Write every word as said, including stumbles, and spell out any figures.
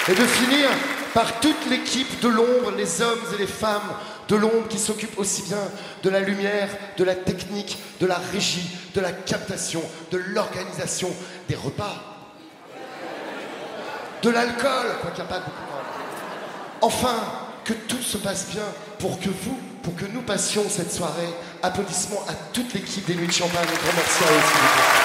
Et de finir par toute l'équipe de l'ombre, les hommes et les femmes de l'ombre qui s'occupent aussi bien de la lumière, de la technique, de la régie, de la captation, de l'organisation, des repas, de l'alcool, quoi qu'il n'y a pas beaucoup. Enfin, que tout se passe bien pour que vous, pour que nous passions cette soirée. Applaudissements à toute l'équipe des Nuits de Champagne. Un grand merci à eux, s'il vous plaît.